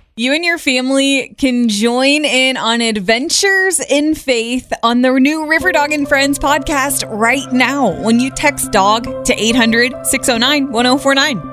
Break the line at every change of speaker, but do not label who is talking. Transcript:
You and your family can join in on Adventures in Faith on the new River Dog and Friends podcast right now when you text DOG to 800-609-1049.